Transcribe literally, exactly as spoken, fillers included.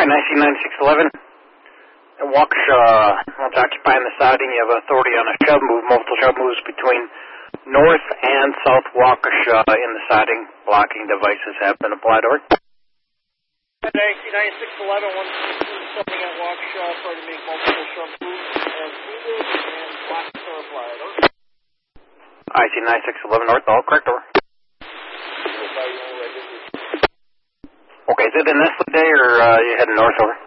I C ninety-six eleven. Waukesha, once occupying the siding, you have authority on a shove move. Multiple shove moves between North and South Waukesha in the siding. Blocking devices have been applied. Over. I C ninety-six eleven, one something at Waukesha, starting to make multiple shove moves as needed, and blocks are applied. Over. I C ninety-six eleven North, all correct. Over. Okay, is it a Nestle day or uh, you heading north? Over?